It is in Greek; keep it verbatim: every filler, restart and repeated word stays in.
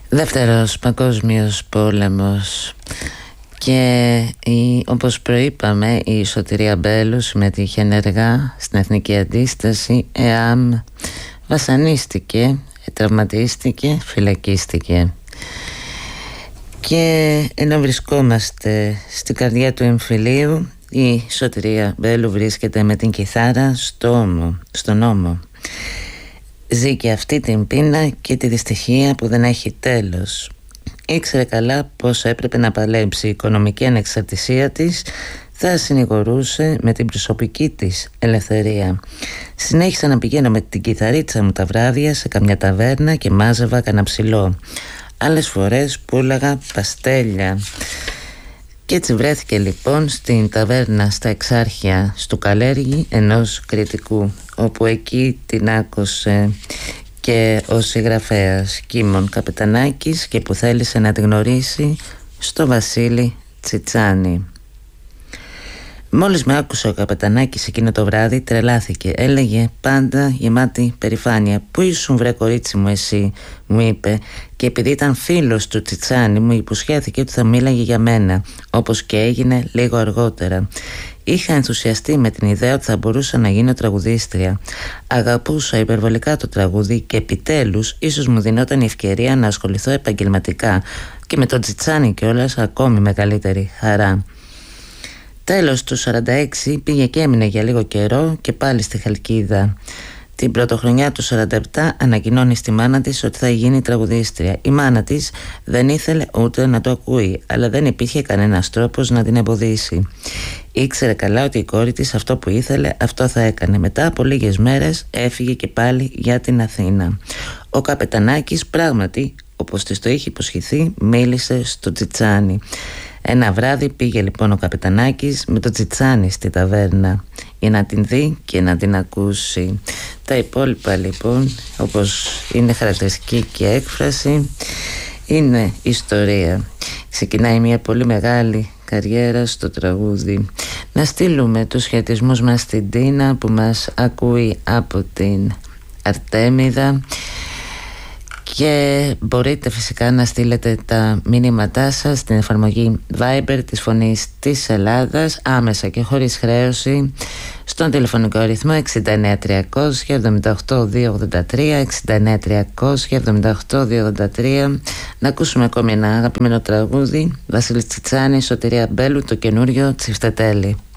Δεύτερος παγκόσμιος πόλεμος. Και η, όπως προείπαμε, η Σωτηρία Μπέλου συμμετείχε ενεργά στην εθνική αντίσταση. ΕΑΜ βασανίστηκε, τραυματίστηκε, φυλακίστηκε. Και ενώ βρισκόμαστε στην καρδιά του εμφυλίου, η Σωτηρία Μπέλου βρίσκεται με την κιθάρα στο ώμο, στον ώμο. Ζει και αυτή την πείνα και τη δυστυχία που δεν έχει τέλος. Ήξερε καλά πως έπρεπε να παλέψει η οικονομική ανεξαρτησία της, θα συνηγορούσε με την προσωπική της ελευθερία. Συνέχισα να πηγαίνω με την κιθαρίτσα μου τα βράδια σε καμιά ταβέρνα και μάζευα κανένα ψηλό. Άλλες φορές πούλαγα παστέλια. Και έτσι βρέθηκε λοιπόν στην ταβέρνα στα Εξάρχεια στο Καλέργη ενός κριτικού, όπου εκεί την άκουσε και ο συγγραφέας Κίμων Καπετανάκης και που θέλησε να την γνωρίσει, στο Βασίλη Τσιτσάνη. Μόλις με άκουσε ο Καπετανάκης εκείνο το βράδυ, τρελάθηκε. Έλεγε πάντα γεμάτη περηφάνεια. «Πού ήσουν βρε κορίτσι μου εσύ?» μου είπε, και επειδή ήταν φίλος του Τσιτσάνη μου υποσχέθηκε ότι θα μίλαγε για μένα, όπως και έγινε λίγο αργότερα. Είχα ενθουσιαστεί με την ιδέα ότι θα μπορούσα να γίνω τραγουδίστρια. Αγαπούσα υπερβολικά το τραγούδι και επιτέλους ίσως μου δινόταν η ευκαιρία να ασχοληθώ επαγγελματικά, και με τον Τσιτσάνη κιόλας ακόμη μεγαλύτερη χαρά. Τέλος του σαράντα έξι πήγε και έμεινε για λίγο καιρό και πάλι στη Χαλκίδα. Την πρωτοχρονιά του σαράντα επτά ανακοινώνει στη μάνα της ότι θα γίνει τραγουδίστρια. Η μάνα της δεν ήθελε ούτε να το ακούει, αλλά δεν υπήρχε κανένας τρόπος να την εμποδίσει. Ήξερε καλά ότι η κόρη της αυτό που ήθελε, αυτό θα έκανε. Μετά από λίγες μέρες έφυγε και πάλι για την Αθήνα. Ο Καπετανάκης πράγματι, όπως της το είχε υποσχεθεί, μίλησε στο Τσιτσάνη. Ένα βράδυ πήγε λοιπόν ο Καπετανάκης με το Τσιτσάνη στη ταβέρνα για να την δει και να την ακούσει. Τα υπόλοιπα λοιπόν, όπως είναι χαρακτηριστική και έκφραση, είναι ιστορία. Ξεκινάει μια πολύ μεγάλη καριέρα στο τραγούδι. Να στείλουμε τους χαιρετισμούς μας στην Τίνα που μας ακούει από την Αρτέμιδα. Και μπορείτε φυσικά να στείλετε τα μηνύματά σας στην εφαρμογή Viber της Φωνής της Ελλάδας, άμεσα και χωρίς χρέωση, στον τηλεφωνικό αριθμό εξήντα εννέα τριακόσια εβδομήντα οκτώ διακόσια ογδόντα τρία, εξήντα εννέα τριακόσια εβδομήντα οκτώ διακόσια ογδόντα τρία. Να ακούσουμε ακόμη ένα αγαπημένο τραγούδι, Βασίλη Τσιτσάνη, Σωτηρία Μπέλου, το καινούριο Τσιφτετέλη.